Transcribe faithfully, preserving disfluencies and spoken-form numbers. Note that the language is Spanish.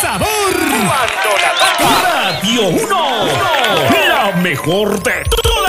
sabor. Cuando la toca. Radio uno. La mejor de todas.